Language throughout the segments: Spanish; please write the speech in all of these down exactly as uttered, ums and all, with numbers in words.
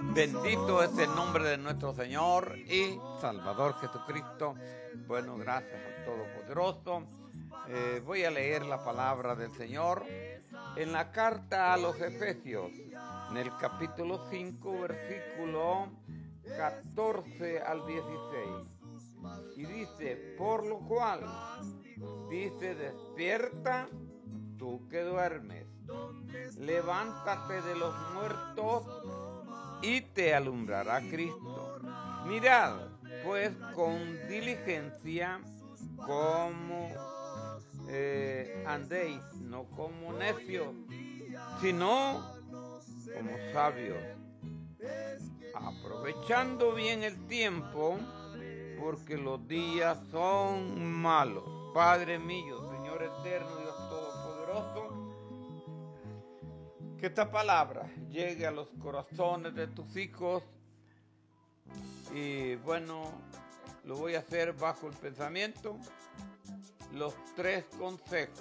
Bendito es el nombre de nuestro Señor y Salvador Jesucristo. Bueno, gracias al Todopoderoso. Eh, voy a leer la palabra del Señor en la carta a los Efesios, en el capítulo cinco, versículo catorce al dieciséis. Y dice, por lo cual, dice, despierta tú que duermes, levántate de los muertos y te alumbrará Cristo. Mirad, pues, con diligencia como eh, andéis, no como necios, sino como sabios, aprovechando bien el tiempo, porque los días son malos. Padre mío, Señor eterno, Dios todopoderoso, que esta palabra llegue a los corazones de tus hijos. Y bueno, lo voy a hacer bajo el pensamiento, los tres consejos.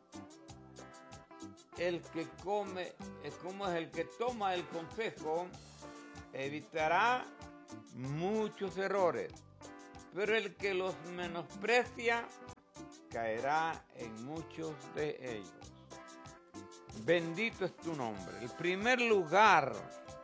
El que come, como es el que toma el consejo, evitará muchos errores, pero el que los menosprecia caerá en muchos de ellos. Bendito es tu nombre. El primer lugar,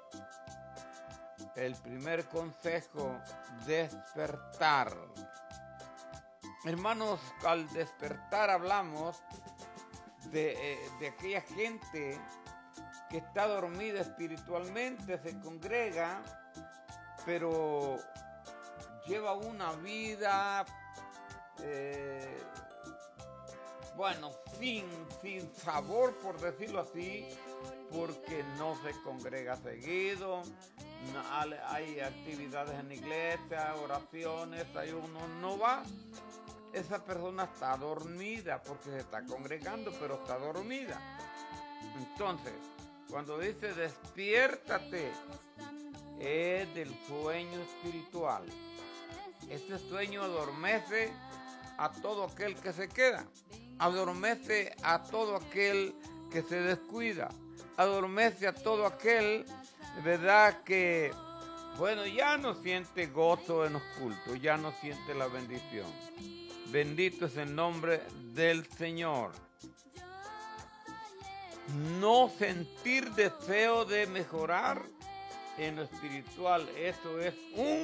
el primer consejo, despertar. Hermanos, al despertar hablamos de, de aquella gente que está dormida espiritualmente, se congrega, pero lleva una vida eh, bueno, sin, sin sabor, por decirlo así, porque no se congrega seguido, no, hay actividades en la iglesia, oraciones, ahí uno no va. Esa persona está dormida porque se está congregando, pero está dormida. Entonces, cuando dice despiértate, es del sueño espiritual. Este sueño adormece a todo aquel que se queda, adormece a todo aquel que se descuida, adormece a todo aquel, verdad, que, bueno, ya no siente gozo en los cultos, ya no siente la bendición. Bendito es el nombre del Señor. No sentir deseo de mejorar en lo espiritual, eso es un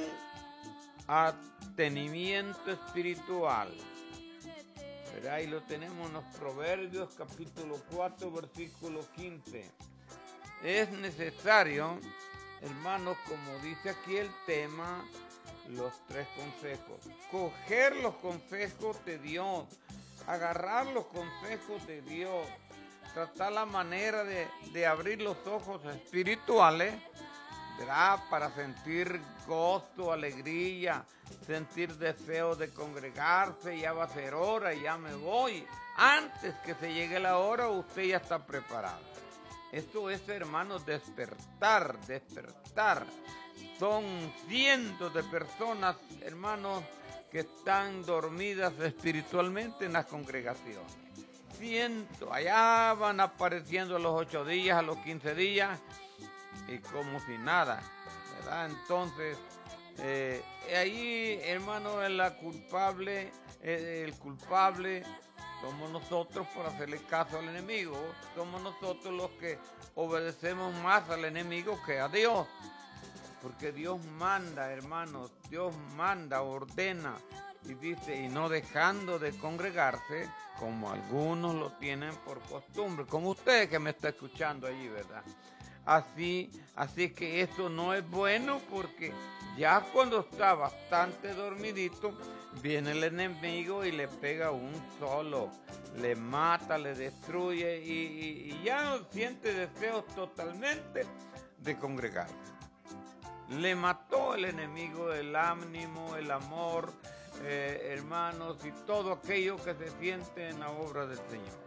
atenimiento espiritual. Pero ahí lo tenemos en los Proverbios capítulo cuatro, versículo quince. Es necesario, hermanos, como dice aquí el tema, los tres consejos. Coger los consejos de Dios, agarrar los consejos de Dios, tratar la manera de, de abrir los ojos espirituales, ¿verdad? Para sentir gozo, alegría, sentir deseo de congregarse. Ya va a ser hora y ya me voy. Antes que se llegue la hora, usted ya está preparado. Esto es, hermanos, despertar, despertar. Son cientos de personas, hermanos, que están dormidas espiritualmente en las congregaciones. Cientos, allá van apareciendo a los ocho días, a los quince días, y como si nada, ¿verdad? Entonces, eh, ahí, hermano, es la culpable, eh, el culpable somos nosotros por hacerle caso al enemigo. Somos nosotros los que obedecemos más al enemigo que a Dios. Porque Dios manda, hermanos, Dios manda, ordena, y dice, y no dejando de congregarse, como algunos lo tienen por costumbre, como usted que me está escuchando allí, ¿verdad? Así, así que eso no es bueno, porque ya cuando está bastante dormidito, viene el enemigo y le pega un solo, le mata, le destruye y, y, y ya no siente deseos totalmente de congregarse. Le mató el enemigo el ánimo, el amor, eh, hermanos, y todo aquello que se siente en la obra del Señor.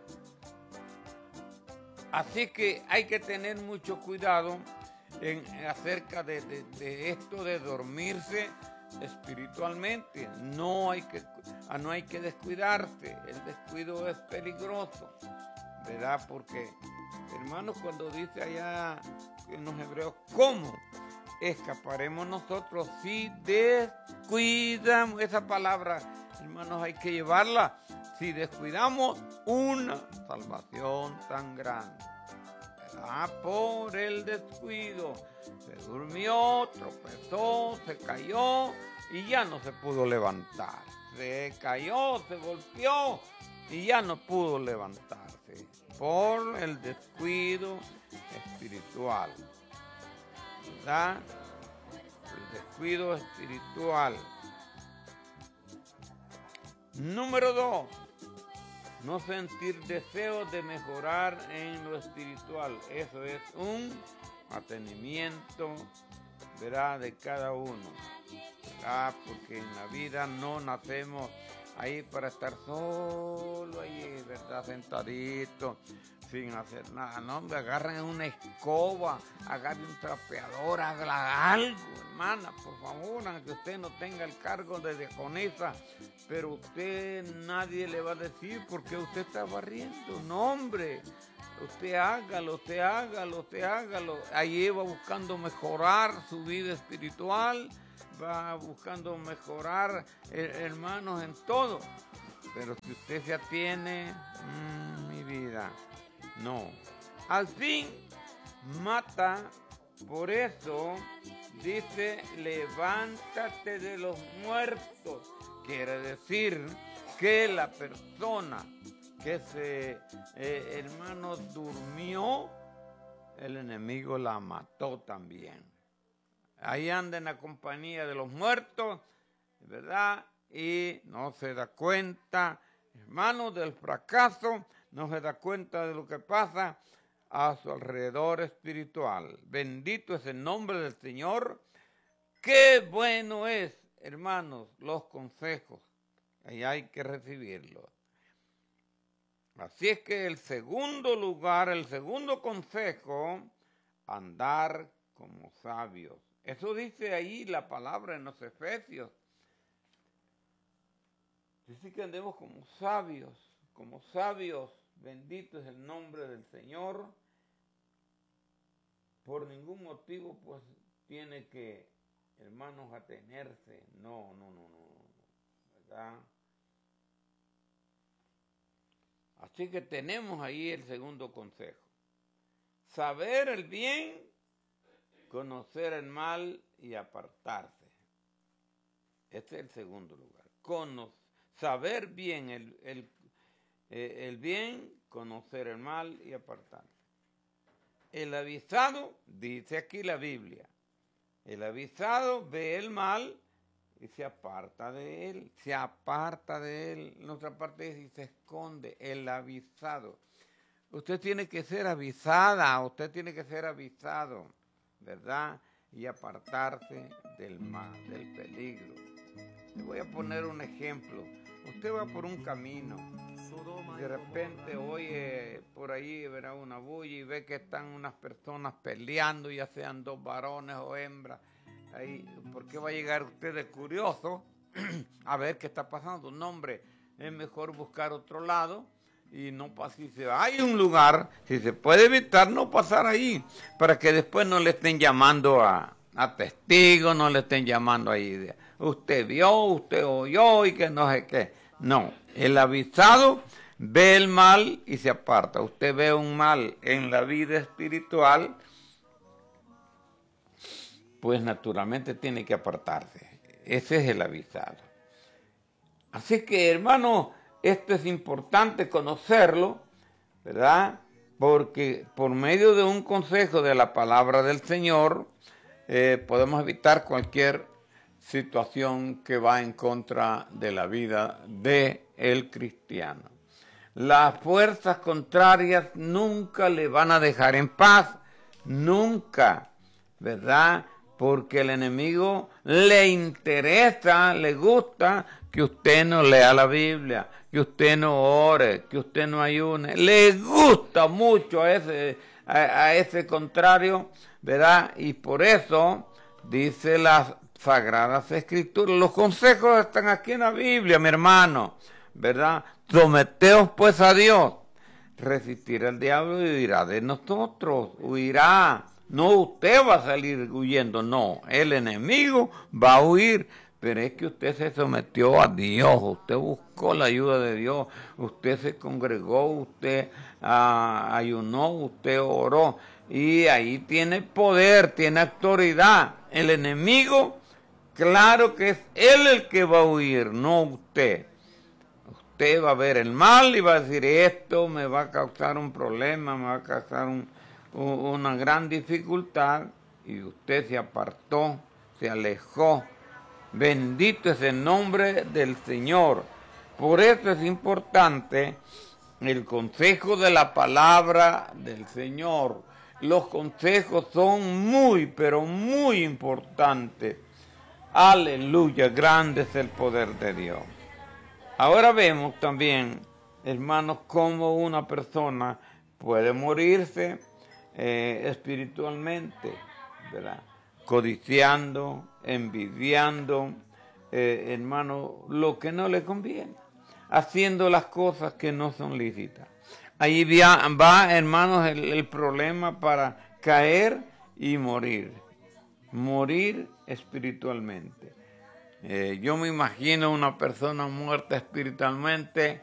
Así que hay que tener mucho cuidado en, acerca de, de, de esto de dormirse espiritualmente. No hay que, no hay que descuidarse. El descuido es peligroso, ¿verdad? Porque, hermanos, cuando dice allá en los hebreos, ¿cómo? escaparemos nosotros si descuidamos. Esa palabra, hermanos, hay que llevarla. Si descuidamos una salvación tan grande, ¿verdad? Por el descuido, se durmió, tropezó, se cayó y ya no se pudo levantar. Se cayó, se golpeó y ya no pudo levantarse por el descuido espiritual, ¿verdad? El descuido espiritual. Número dos, no sentir deseos de mejorar en lo espiritual. Eso es un atenimiento, ¿verdad?, de cada uno, ¿verdad? Porque en la vida no nacemos ahí para estar solo ahí, ¿verdad?, sentadito, sin hacer nada. No, me agarren una escoba, agarren un trapeador, haga algo, hermana, por favor, aunque usted no tenga el cargo de diaconisa, pero usted, nadie le va a decir por qué usted está barriendo. No, hombre, usted hágalo, usted hágalo, usted hágalo. Ahí va buscando mejorar su vida espiritual, va buscando mejorar, eh, hermanos, en todo. Pero si usted se atiene, mmm, mi vida, no. Al fin, mata. Por eso dice, levántate de los muertos. Quiere decir que la persona que se, eh, hermano, durmió, el enemigo la mató también. Ahí anda en la compañía de los muertos, ¿verdad? Y no se da cuenta, hermano, del fracaso, no se da cuenta de lo que pasa a su alrededor espiritual. Bendito es el nombre del Señor. Qué bueno es, hermanos, los consejos. Ahí hay que recibirlos. Así es que el segundo lugar, el segundo consejo, andar como sabios. Eso dice ahí la palabra en los Efesios. Dice que andemos como sabios, como sabios. Bendito es el nombre del Señor. Por ningún motivo, pues, tiene que, hermanos, atenerse. No, no, no, no, ¿verdad? Así que tenemos ahí el segundo consejo. Saber el bien, conocer el mal y apartarse. Este es el segundo lugar. Cono- saber bien el, el, eh, el bien, conocer el mal y apartarse. El avisado, dice aquí la Biblia, el avisado ve el mal y se aparta de él, se aparta de él. En otra parte dice, se esconde, el avisado. Usted tiene que ser avisada, usted tiene que ser avisado, ¿verdad? Y apartarse del mal, del peligro. Le voy a poner un ejemplo. Usted va por un camino, de repente oye por ahí, verá una bulla y ve que están unas personas peleando, ya sean dos varones o hembras. Ahí, ¿por qué va a llegar usted de curioso a ver qué está pasando? No, hombre, es mejor buscar otro lado y no pasar. Si se, hay un lugar, si se puede evitar, no pasar ahí, para que después no le estén llamando a, a testigos, no le estén llamando ahí de, usted vio, usted oyó y que no sé qué. No, el avisado ve el mal y se aparta. Usted ve un mal en la vida espiritual, pues naturalmente tiene que apartarse. Ese es el avisado. Así que, hermano, esto es importante conocerlo, ¿verdad? Porque por medio de un consejo de la palabra del Señor, eh, podemos evitar cualquier situación que va en contra de la vida del cristiano. Las fuerzas contrarias nunca le van a dejar en paz, nunca, ¿verdad? Porque el enemigo le interesa, le gusta que usted no lea la Biblia, que usted no ore, que usted no ayune. Le gusta mucho a ese, a, a ese contrario, ¿verdad? Y por eso dice las Sagradas Escrituras, los consejos están aquí en la Biblia, mi hermano, ¿verdad? Someteos pues a Dios, resistir al diablo y huirá de nosotros, huirá, No usted va a salir huyendo, no, el enemigo va a huir. Pero es que usted se sometió a Dios, usted buscó la ayuda de Dios, usted se congregó, usted uh, ayunó, usted oró. Y ahí tiene poder, tiene autoridad. El enemigo, claro que es él el que va a huir, no usted. Usted va a ver el mal y va a decir, esto me va a causar un problema, me va a causar un, un, una gran dificultad. Y usted se apartó, se alejó. Bendito es el nombre del Señor. Por eso es importante el consejo de la palabra del Señor. Los consejos son muy, pero muy importantes. Aleluya, grande es el poder de Dios. Ahora vemos también, hermanos, cómo una persona puede morirse eh, espiritualmente, ¿verdad? Codiciando, envidiando, eh, hermano, lo que no le conviene, haciendo las cosas que no son lícitas. Ahí va, va hermanos, el, el problema para caer y morir, morir espiritualmente. Eh, yo me imagino una persona muerta espiritualmente,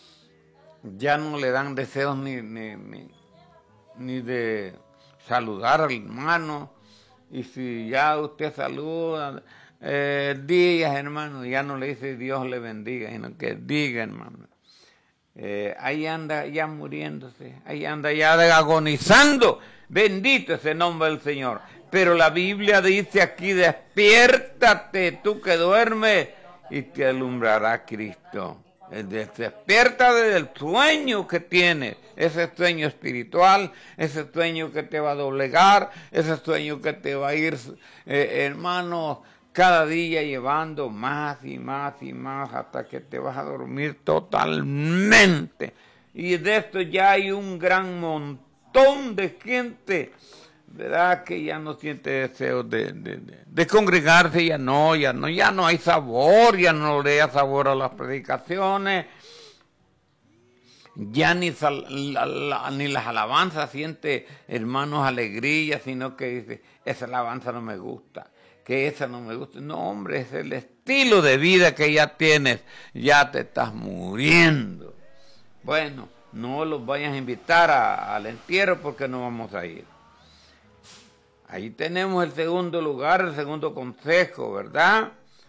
ya no le dan deseos ni, ni, ni, ni de saludar al hermano. Y si ya usted saluda, eh, diga, hermano, ya no le dice Dios le bendiga, sino que diga, hermano. Eh, ahí anda ya muriéndose, ahí anda ya agonizando. Bendito es el nombre del Señor. Pero la Biblia dice aquí, despiértate tú que duermes y te alumbrará Cristo. Despierta del sueño que tienes, ese sueño espiritual, ese sueño que te va a doblegar, ese sueño que te va a ir, eh, hermano, cada día llevando más y más y más hasta que te vas a dormir totalmente. Y de esto ya hay un gran montón de gente, ¿verdad? Que ya no siente deseo de, de, de, de congregarse, ya no, ya no, ya no hay sabor, ya no le da sabor a las predicaciones, ya ni, sal, la, la, ni las alabanzas siente, hermanos, alegría, sino que dice, esa alabanza no me gusta, que esa no me gusta. No, hombre, es el estilo de vida que ya tienes, ya te estás muriendo. Bueno, no los vayas a invitar a, al entierro porque no vamos a ir. Ahí tenemos el segundo lugar, el segundo consejo, ¿verdad?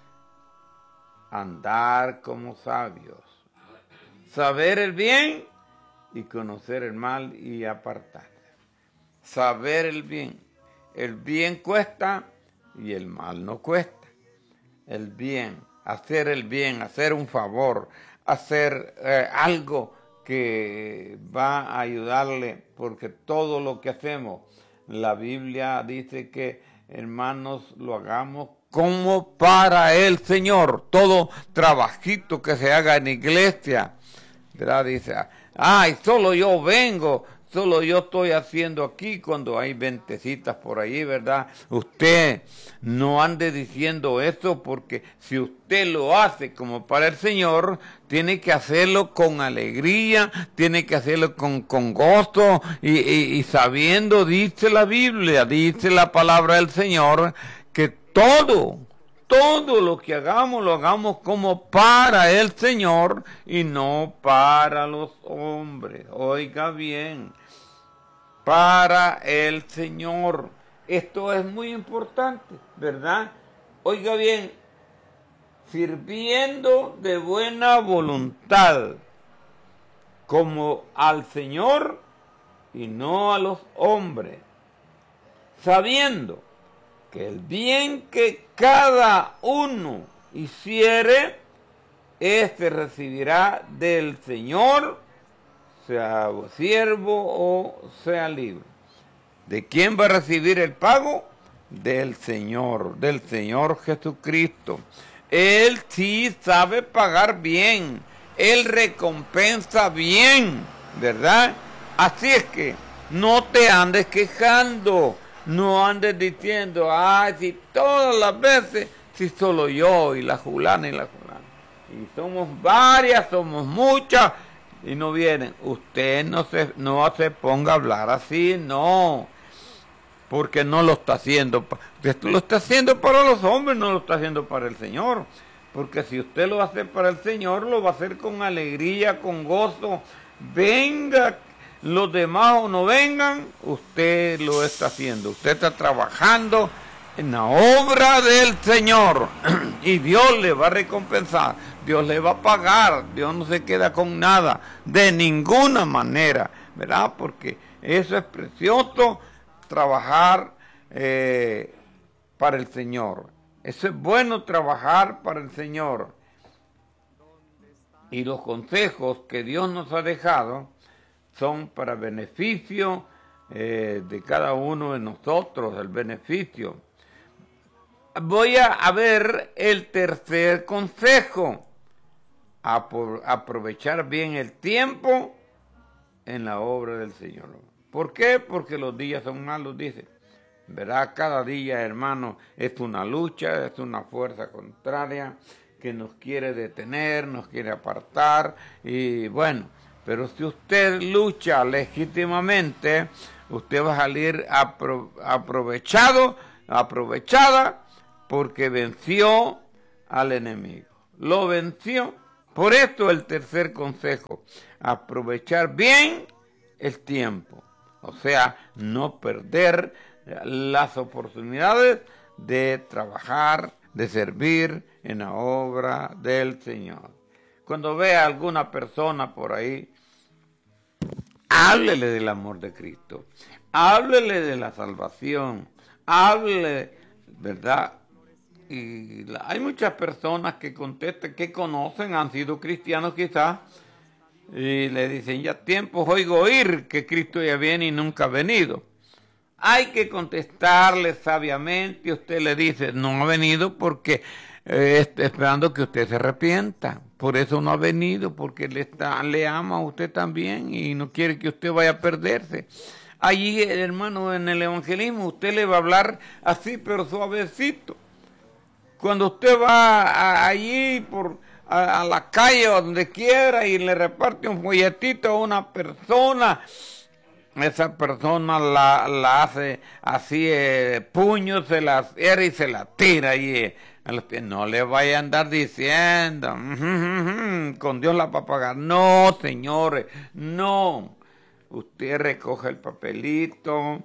Andar como sabios. Saber el bien y conocer el mal y apartarse. Saber el bien. El bien cuesta y el mal no cuesta. El bien, hacer el bien, hacer un favor, hacer eh, algo que va a ayudarle, porque todo lo que hacemos, la Biblia dice que, hermanos, lo hagamos como para el Señor. Todo trabajito que se haga en iglesia, ¿verdad? Dice, ay, solo yo vengo, solo yo estoy haciendo aquí cuando hay ventecitas por ahí, ¿verdad? Usted no ande diciendo eso, porque si usted lo hace como para el Señor, tiene que hacerlo con alegría, tiene que hacerlo con, con gozo y, y, y sabiendo, dice la Biblia, dice la palabra del Señor, que todo, todo lo que hagamos, lo hagamos como para el Señor y no para los hombres. Oiga bien, para el Señor. Esto es muy importante, ¿verdad? Oiga bien, sirviendo de buena voluntad, como al Señor y no a los hombres, sabiendo que el bien que cada uno hiciere, éste recibirá del Señor, sea siervo o sea libre. ¿De quién va a recibir el pago? Del Señor, del Señor Jesucristo. Él sí sabe pagar bien, Él recompensa bien, ¿verdad? Así es que no te andes quejando, no andes diciendo, ay, si todas las veces, si solo yo y la fulana y la fulana. Y somos varias, somos muchas, y no vienen. Usted no se, no se ponga a hablar así, no. porque no lo está haciendo. Usted lo está haciendo para los hombres, no lo está haciendo para el Señor. Porque si usted lo hace para el Señor, lo va a hacer con alegría, con gozo. Venga, los demás o no vengan, usted lo está haciendo. Usted está trabajando en la obra del Señor. Y Dios le va a recompensar. Dios le va a pagar. Dios no se queda con nada. De ninguna manera. ¿Verdad? Porque eso es precioso. Trabajar eh, para el Señor. Eso es bueno, trabajar para el Señor. Y los consejos que Dios nos ha dejado son para beneficio eh, de cada uno de nosotros, el beneficio. Voy a, a ver el tercer consejo. Apro- aprovechar bien el tiempo en la obra del Señor. ¿Por qué? Porque los días son malos, dice. ¿Verdad? Cada día, hermano, es una lucha, es una fuerza contraria que nos quiere detener, nos quiere apartar. Y bueno, pero si usted lucha legítimamente, usted va a salir apro- aprovechado, aprovechada, porque venció al enemigo. Lo venció. Por esto el tercer consejo, aprovechar bien el tiempo. O sea, no perder las oportunidades de trabajar, de servir en la obra del Señor. Cuando vea a alguna persona por ahí, háblele del amor de Cristo, háblele de la salvación, háblele, ¿verdad? Y la, hay muchas personas que contestan, que conocen, han sido cristianos quizás, y le dicen, ya tiempos oigo oír que Cristo ya viene y nunca ha venido. Hay que contestarle sabiamente. Usted le dice, no ha venido porque eh, está esperando que usted se arrepienta. Por eso no ha venido, porque le, está, le ama a usted también y no quiere que usted vaya a perderse. Allí, hermano, en el evangelismo, usted le va a hablar así, pero suavecito. Cuando usted va a, allí por a, a la calle o donde quiera y le reparte un folletito a una persona, esa persona la, la hace así, eh, puño, se la cierra y se la tira y eh, a los pies. No le vaya a andar diciendo, con Dios la va a pagar. No, señores, no. Usted recoge el papelito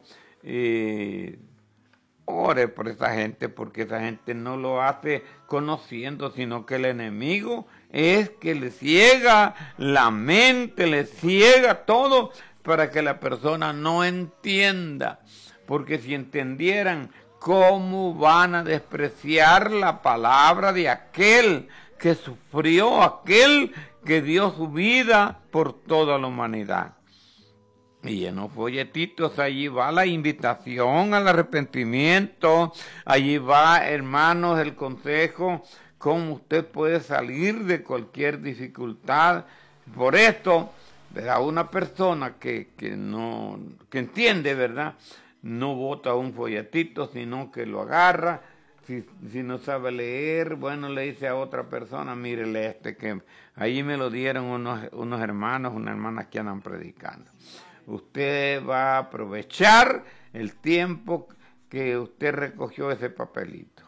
y ore por esa gente, porque esa gente no lo hace conociendo, sino que el enemigo es que le ciega la mente, le ciega todo, para que la persona no entienda. Porque si entendieran, ¿cómo van a despreciar la palabra de aquel que sufrió, aquel que dio su vida por toda la humanidad? Y en los folletitos allí va la invitación al arrepentimiento, allí va, hermanos, el consejo, cómo usted puede salir de cualquier dificultad. Por esto, ¿verdad? Una persona que, que no, que entiende, ¿verdad? No bota un folletito, sino que lo agarra. Si, si no sabe leer, bueno, le dice a otra persona, mírele este, que ahí me lo dieron unos, unos hermanos, unas hermanas que andan predicando. Usted va a aprovechar el tiempo que usted recogió ese papelito.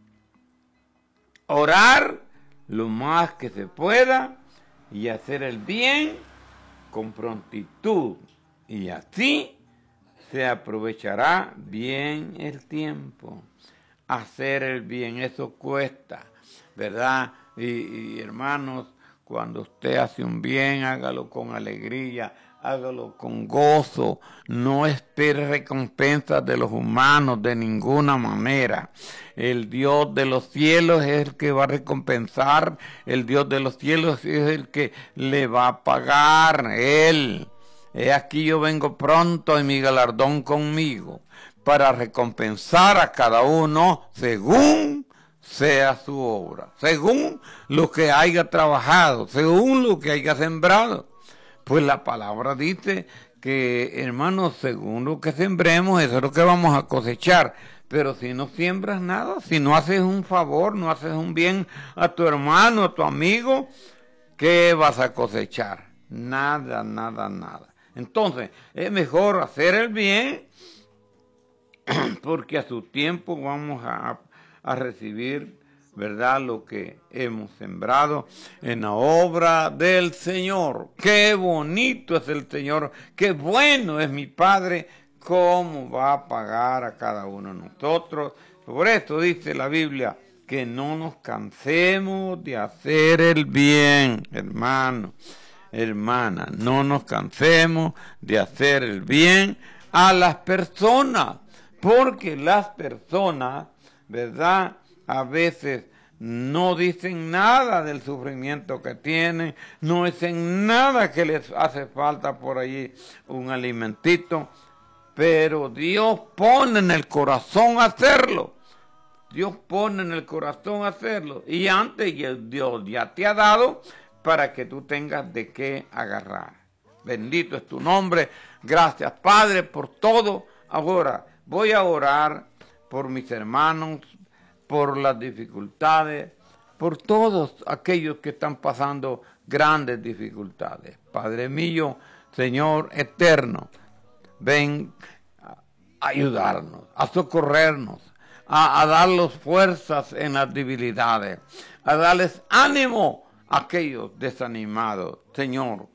Orar lo más que se pueda y hacer el bien con prontitud. Y así se aprovechará bien el tiempo. Hacer el bien, eso cuesta, ¿verdad? Y, y hermanos, cuando usted hace un bien, hágalo con alegría. Hágalo con gozo, no espere recompensas de los humanos de ninguna manera. El Dios de los cielos es el que va a recompensar, el Dios de los cielos es el que le va a pagar, Él. He aquí yo vengo pronto y mi galardón conmigo, para recompensar a cada uno según sea su obra, según lo que haya trabajado, según lo que haya sembrado. Pues la palabra dice que, hermanos, según lo que sembremos, eso es lo que vamos a cosechar. Pero si no siembras nada, si no haces un favor, no haces un bien a tu hermano, a tu amigo, ¿qué vas a cosechar? Nada, nada, nada. Entonces, es mejor hacer el bien porque a su tiempo vamos a, a recibir, ¿verdad?, lo que hemos sembrado en la obra del Señor. Qué bonito es el Señor, qué bueno es mi Padre, cómo va a pagar a cada uno de nosotros. Por eso dice la Biblia, que no nos cansemos de hacer el bien, hermano, hermana, no nos cansemos de hacer el bien a las personas, porque las personas, ¿verdad?, a veces no dicen nada del sufrimiento que tienen, no dicen nada que les hace falta por allí un alimentito, pero Dios pone en el corazón hacerlo. Dios pone en el corazón hacerlo. Y antes Dios ya te ha dado para que tú tengas de qué agarrar. Bendito es tu nombre. Gracias, Padre, por todo. Ahora voy a orar por mis hermanos, por las dificultades, por todos aquellos que están pasando grandes dificultades. Padre mío, Señor eterno, ven a ayudarnos, a socorrernos, a, a darles fuerzas en las debilidades, a darles ánimo a aquellos desanimados. Señor,